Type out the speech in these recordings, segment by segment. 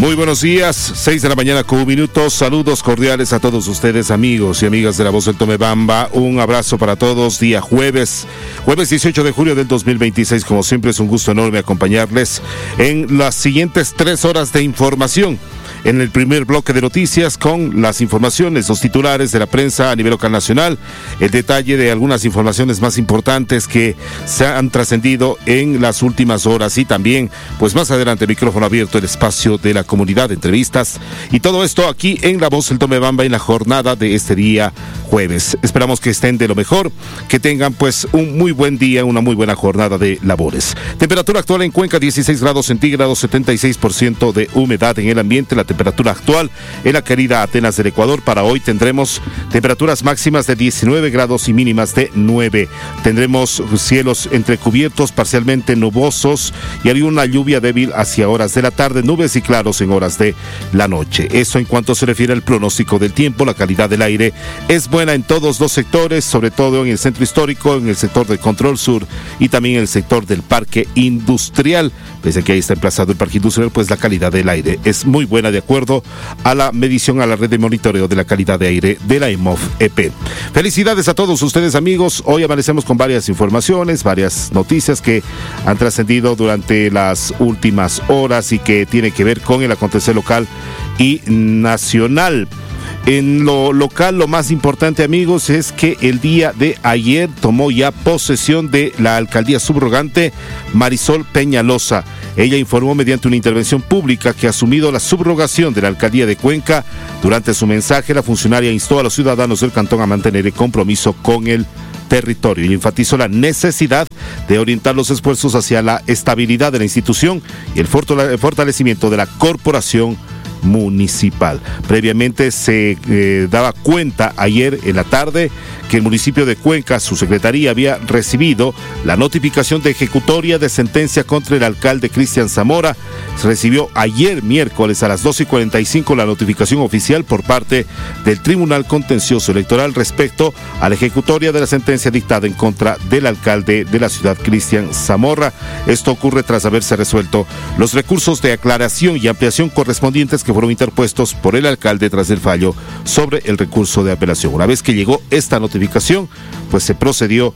Muy buenos días, 6 de la mañana con 1 minuto. Saludos cordiales a todos ustedes, amigos y amigas de La Voz del Tomebamba. Un abrazo para todos, día jueves 18 de julio del 2026. Como siempre es un gusto enorme acompañarles en las siguientes 3 horas de información. En el primer bloque de noticias con las informaciones, los titulares de la prensa a nivel local nacional, el detalle de algunas informaciones más importantes que se han trascendido en las últimas horas y también, pues más adelante, micrófono abierto, el espacio de la comunidad, entrevistas y todo esto aquí en La Voz del Tomebamba en la jornada de este día jueves. Esperamos que estén de lo mejor, que tengan pues un muy buen día, una muy buena jornada de labores. Temperatura actual en Cuenca 16 grados centígrados, 76% de humedad en el ambiente. La temperatura actual en la querida Atenas del Ecuador. Para hoy tendremos temperaturas máximas de 19 grados y mínimas de 9. Tendremos cielos entrecubiertos, parcialmente nubosos y hay una lluvia débil hacia horas de la tarde, nubes y claros en horas de la noche. Eso en cuanto se refiere al pronóstico del tiempo. La calidad del aire es buena en todos los sectores, sobre todo en el centro histórico, en el sector del Control Sur y también en el sector del Parque Industrial. Pese a que ahí está emplazado el Parque Industrial, pues la calidad del aire es muy buena de acuerdo a la medición a la red de monitoreo de la calidad de aire de la EMOF-EP. Felicidades a todos ustedes, amigos. Hoy amanecemos con varias informaciones, varias noticias que han trascendido durante las últimas horas y que tienen que ver con el acontecer local y nacional. En lo local, lo más importante, amigos, es que el día de ayer tomó ya posesión de la alcaldía subrogante Marisol Peñalosa. Ella informó mediante una intervención pública que ha asumido la subrogación de la alcaldía de Cuenca. Durante su mensaje, la funcionaria instó a los ciudadanos del cantón a mantener el compromiso con el territorio y enfatizó la necesidad de orientar los esfuerzos hacia la estabilidad de la institución y el fortalecimiento de la corporación municipal. Previamente se daba cuenta ayer en la tarde que el municipio de Cuenca, su secretaría, había recibido la notificación de ejecutoria de sentencia contra el alcalde Cristian Zamora. Se recibió ayer miércoles a las 12:45 la notificación oficial por parte del Tribunal Contencioso Electoral respecto a la ejecutoria de la sentencia dictada en contra del alcalde de la ciudad, Cristian Zamora. Esto ocurre tras haberse resuelto los recursos de aclaración y ampliación correspondientes que fueron interpuestos por el alcalde tras el fallo sobre el recurso de apelación. Una vez que llegó esta notificación, pues se procedió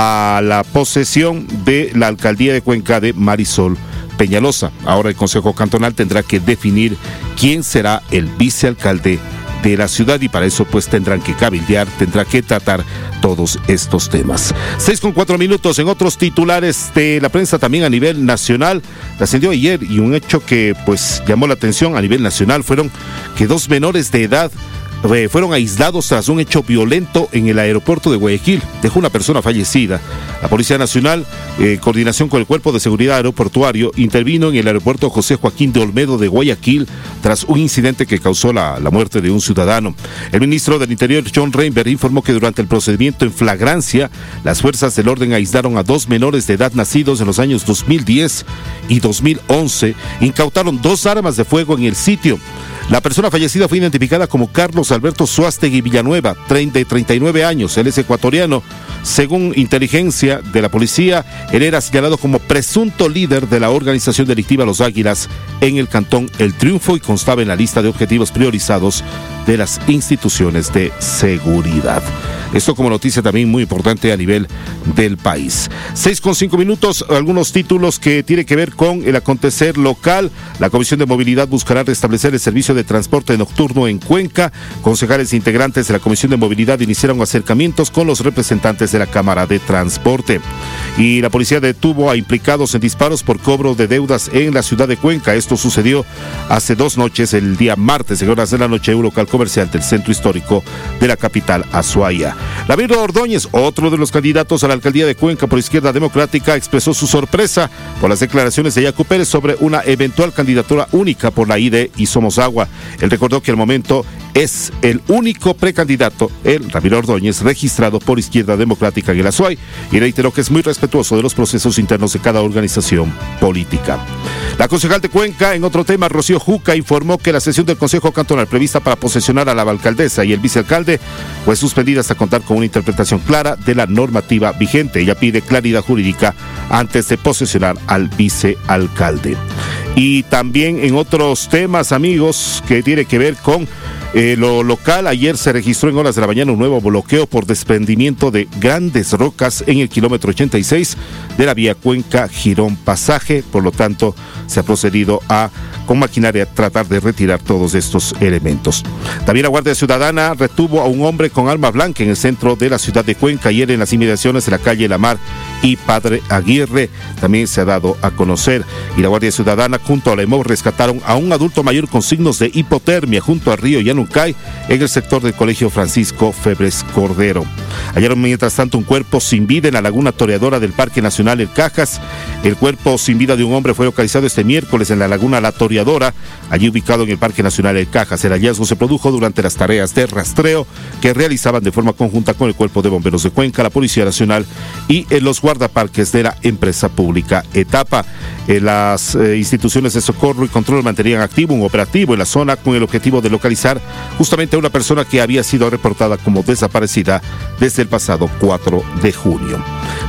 a la posesión de la alcaldía de Cuenca de Marisol Peñalosa. Ahora el Consejo Cantonal tendrá que definir quién será el vicealcalde de la ciudad y para eso pues tendrán que cabildear, tendrá que tratar todos estos temas. 6:04 en otros titulares de la prensa también a nivel nacional. Trascendió ayer y un hecho que pues llamó la atención a nivel nacional fueron que 2 menores de edad fueron aislados tras un hecho violento en el aeropuerto de Guayaquil. Dejó una persona fallecida. La Policía Nacional, en coordinación con el Cuerpo de Seguridad Aeroportuario, intervino en el aeropuerto José Joaquín de Olmedo de Guayaquil tras un incidente que causó la muerte de un ciudadano. El ministro del Interior, John Reinberg, informó que durante el procedimiento en flagrancia, las fuerzas del orden aislaron a 2 menores de edad nacidos en los años 2010 y 2011. Incautaron 2 armas de fuego en el sitio. La persona fallecida fue identificada como Carlos Alberto Suástegui Villanueva, de 39 años. Él es ecuatoriano. Según inteligencia de la policía, él era señalado como presunto líder de la organización delictiva Los Águilas en el cantón El Triunfo y constaba en la lista de objetivos priorizados de las instituciones de seguridad. Esto como noticia también muy importante a nivel del país. 6:05, algunos títulos que tienen que ver con el acontecer local. La Comisión de Movilidad buscará restablecer el servicio de transporte nocturno en Cuenca. Concejales e integrantes de la Comisión de Movilidad iniciaron acercamientos con los representantes de la Cámara de Transporte. Y la policía detuvo a implicados en disparos por cobro de deudas en la ciudad de Cuenca. Esto sucedió hace 2 noches, el día martes, en horas de la noche, en un local comercial del centro histórico de la capital Azuaya. Lavirro Ordóñez, otro de los candidatos a la alcaldía de Cuenca por Izquierda Democrática, expresó su sorpresa por las declaraciones de Yacu Pérez sobre una eventual candidatura única por la ID y Somos Agua. Él recordó que al momento es el único precandidato, el Ramiro Ordóñez, registrado por Izquierda Democrática en el Azuay, y reiteró que es muy respetuoso de los procesos internos de cada organización política. La concejal de Cuenca, en otro tema, Rocío Juca, informó que la sesión del Consejo Cantonal prevista para posesionar a la alcaldesa y el vicealcalde fue suspendida hasta contar con una interpretación clara de la normativa vigente. Ella pide claridad jurídica antes de posesionar al vicealcalde. Y también en otros temas, amigos, que tiene que ver con lo local, ayer se registró en horas de la mañana un nuevo bloqueo por desprendimiento de grandes rocas en el kilómetro 86 de la vía Cuenca Girón Pasaje. Por lo tanto, se ha procedido con maquinaria tratar de retirar todos estos elementos. También la Guardia Ciudadana retuvo a un hombre con arma blanca en el centro de la ciudad de Cuenca, ayer en las inmediaciones de la calle La Mar y Padre Aguirre. También se ha dado a conocer. Y la Guardia Ciudadana junto a la EMOV rescataron a un adulto mayor con signos de hipotermia junto al río Yanuncay en el sector del Colegio Francisco Febres Cordero. Hallaron mientras tanto un cuerpo sin vida en la laguna toreadora del Parque Nacional El Cajas. El cuerpo sin vida de un hombre fue localizado este miércoles en la laguna La Toreadora, allí ubicado en el Parque Nacional El Cajas. El hallazgo se produjo durante las tareas de rastreo que realizaban de forma conjunta con el Cuerpo de Bomberos de Cuenca, la Policía Nacional y los guardaparques de la empresa pública Etapa. Las instituciones de socorro y control mantenían activo un operativo en la zona con el objetivo de localizar justamente a una persona que había sido reportada como desaparecida desde el pasado 4 de junio.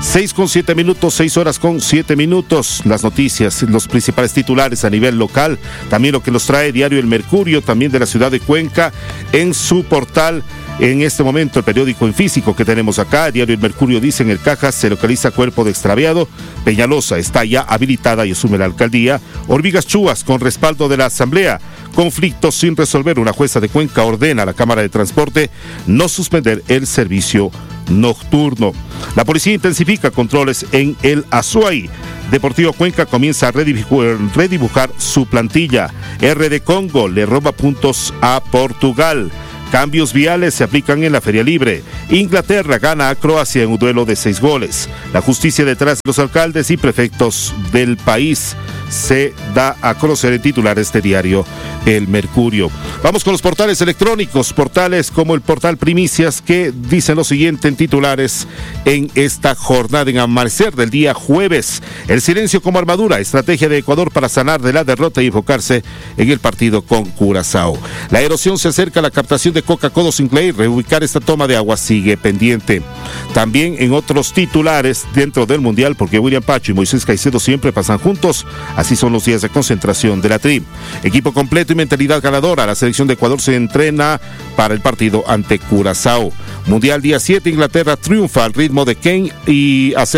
6:07, 6 horas con 7 minutos. Las noticias, los principales titulares a nivel local, también lo que nos trae Diario El Mercurio, también de la ciudad de Cuenca, en su portal. En este momento, el periódico en físico que tenemos acá, Diario El Mercurio, dice: en el Cajas se localiza cuerpo de extraviado. Peñalosa está ya habilitada y asume la alcaldía. Hormigas Chúas con respaldo de la Asamblea. Conflictos sin resolver. Una jueza de Cuenca ordena a la Cámara de Transporte no suspender el servicio nocturno. La policía intensifica controles en el Azuay. Deportivo Cuenca comienza a redibujar su plantilla. RD Congo le roba puntos a Portugal. Cambios viales se aplican en la Feria Libre. Inglaterra gana a Croacia en un duelo de 6 goles. La justicia detrás de los alcaldes y prefectos del país se da a conocer en titulares de Diario El Mercurio. Vamos con los portales electrónicos, portales como el portal Primicias, que dicen lo siguiente en titulares en esta jornada, en amanecer del día jueves: el silencio como armadura, estrategia de Ecuador para sanar de la derrota y enfocarse en el partido con Curazao. La erosión se acerca a la captación de Coca-Cola Sinclair, reubicar esta toma de agua sigue pendiente. También en otros titulares dentro del Mundial, porque William Pacho y Moisés Caicedo siempre pasan juntos. Así son los días de concentración de la TRI. Equipo completo y mentalidad ganadora. La selección de Ecuador se entrena para el partido ante Curazao. Mundial día 7, Inglaterra triunfa al ritmo de Kane y a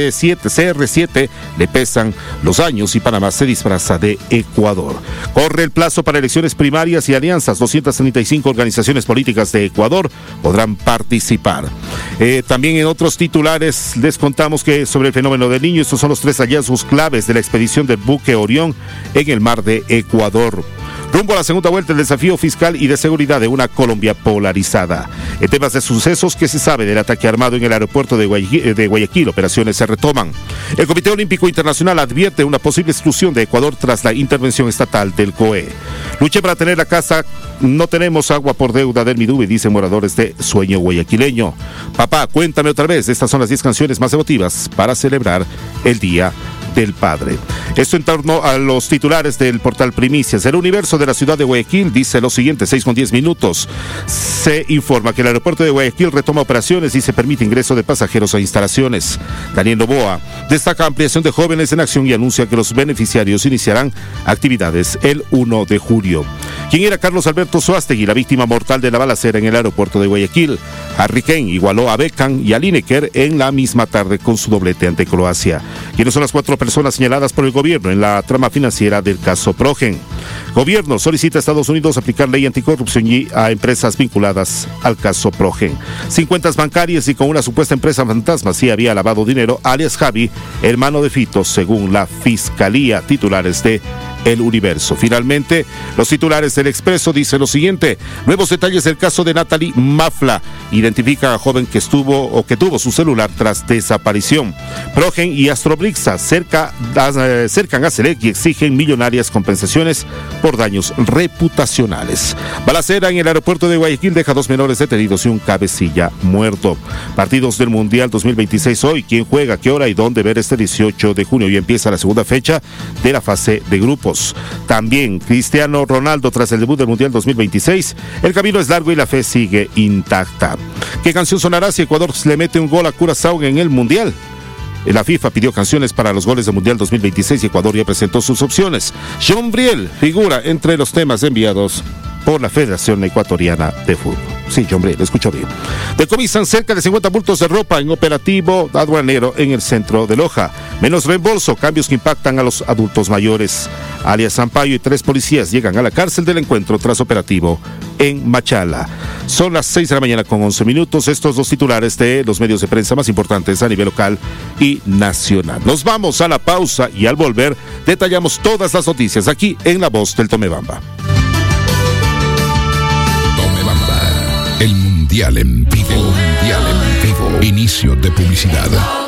CR7 le pesan los años y Panamá se disfraza de Ecuador. Corre el plazo para elecciones primarias y alianzas. 235 organizaciones políticas de Ecuador podrán participar. También en otros titulares les contamos que sobre el fenómeno del Niño, estos son los 3 hallazgos claves de la expedición del buque Orión en el mar de Ecuador. Rumbo a la segunda vuelta, el desafío fiscal y de seguridad de una Colombia polarizada. En temas de sucesos, ¿qué se sabe del ataque armado en el aeropuerto de Guayaquil? Operaciones se retoman. El Comité Olímpico Internacional advierte una posible exclusión de Ecuador tras la intervención estatal del COE. Luché para tener la casa, no tenemos agua por deuda del Midubi, dicen moradores de Sueño Guayaquileño. Papá, cuéntame otra vez, estas son las 10 canciones más emotivas para celebrar el Día del Padre. Esto en torno a los titulares del portal Primicias. El Universo de la ciudad de Guayaquil dice lo siguiente: 6:10. Se informa que el aeropuerto de Guayaquil retoma operaciones y se permite ingreso de pasajeros a instalaciones. Daniel Novoa destaca ampliación de jóvenes en acción y anuncia que los beneficiarios iniciarán actividades el 1 de julio. ¿Quién era Carlos Alberto Suástegui, la víctima mortal de la balacera en el aeropuerto de Guayaquil? Harry Kane igualó a Beckham y a Lineker en la misma tarde con su doblete ante Croacia. ¿Quiénes son las 4 personas señaladas por el gobierno en la trama financiera del caso Progen? Gobierno solicita a Estados Unidos aplicar ley anticorrupción a empresas vinculadas al caso Progen. 5 cuentas bancarias y con una supuesta empresa fantasma sí había lavado dinero, alias Javi, hermano de Fito, según la Fiscalía. Titulares de El Universo. Finalmente, los titulares del Expreso dicen lo siguiente: nuevos detalles del caso de Natalie Mafla. Identifican a joven que tuvo su celular tras desaparición. Progen y Astrobrixa cercan a Selec y exigen millonarias compensaciones por daños reputacionales. Balacera en el aeropuerto de Guayaquil deja 2 menores detenidos y un cabecilla muerto. Partidos del Mundial 2026 hoy. ¿Quién juega, qué hora y dónde ver este 18 de junio? Y empieza la segunda fecha de la fase de grupos. grupos. También Cristiano Ronaldo tras el debut del Mundial 2026. El camino es largo y la fe sigue intacta. ¿Qué canción sonará si Ecuador le mete un gol a Curazao en el Mundial? La FIFA pidió canciones para los goles del Mundial 2026 y Ecuador ya presentó sus opciones. Jean-Briel figura entre los temas enviados por la Federación Ecuatoriana de Fútbol. Sí, Jean-Briel, escuchó bien. Decomisan cerca de 50 bultos de ropa en operativo aduanero en el centro de Loja. Menos reembolso, cambios que impactan a los adultos mayores. Alias Sampaio y 3 policías llegan a la cárcel del encuentro tras operativo en Machala. Son las 6 de la mañana con 11 minutos. Estos dos titulares de los medios de prensa más importantes a nivel local y nacional. Nos vamos a la pausa y al volver detallamos todas las noticias aquí en La Voz del Tomebamba. Tomebamba, el Mundial en vivo. Inicio de publicidad.